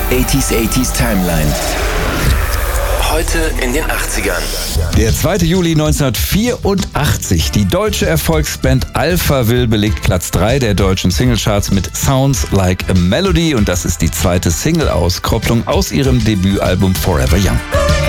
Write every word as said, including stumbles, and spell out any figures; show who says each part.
Speaker 1: achtziger achtziger Timeline. Heute in den achtzigern.
Speaker 2: Der zweite Juli neunzehnhundertvierundachtzig. Die deutsche Erfolgsband Alphaville belegt Platz drei der deutschen Singlecharts mit Sounds Like a Melody. Und das ist die zweite Single-Auskopplung aus ihrem Debütalbum Forever Young.